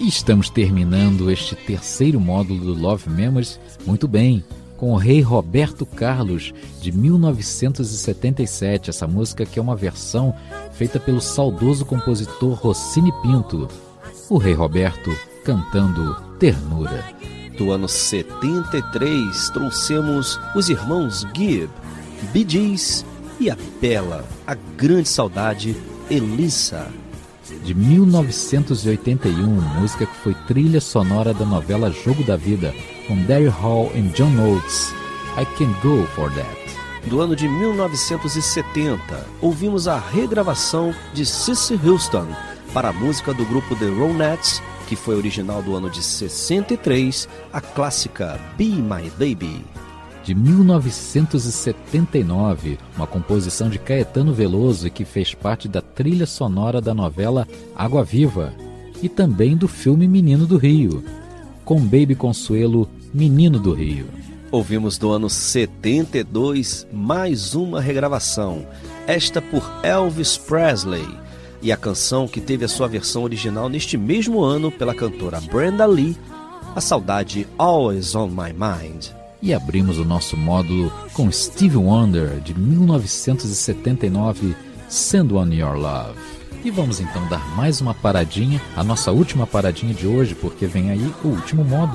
E estamos terminando este terceiro módulo do Love Memories muito bem, com o Rei Roberto Carlos, de 1977, essa música que é uma versão feita pelo saudoso compositor Rossini Pinto. O Rei Roberto cantando Ternura. Do ano 73, trouxemos os irmãos Gibb, Bee Gees e a bela, a grande saudade, Elisa. De 1981, música que foi trilha sonora da novela Jogo da Vida, com Daryl Hall e John Oates, I Can't Go For That. Do ano de 1970, ouvimos a regravação de Cissy Houston para a música do grupo The Ronettes, que foi original do ano de 63, a clássica Be My Baby. De 1979, uma composição de Caetano Veloso e que fez parte da trilha sonora da novela Água Viva e também do filme Menino do Rio, com Baby Consuelo, Menino do Rio. Ouvimos do ano 72 mais uma regravação, esta por Elvis Presley, e a canção que teve a sua versão original neste mesmo ano pela cantora Brenda Lee, a saudade Always On My Mind. E abrimos o nosso módulo com Stevie Wonder, de 1979, Send On Your Love. E vamos então dar mais uma paradinha, a nossa última paradinha de hoje, porque vem aí o último módulo